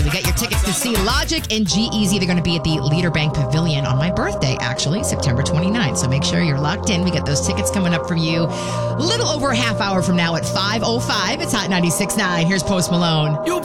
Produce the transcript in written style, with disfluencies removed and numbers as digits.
So we got your tickets to see Logic and G-Eazy. They're going to be at the Leaderbank Pavilion on my birthday, actually, September 29th. So make sure you're locked in. We got those tickets coming up for you a little over a half hour from now at 5:05. It's Hot 96.9. Here's Post Malone.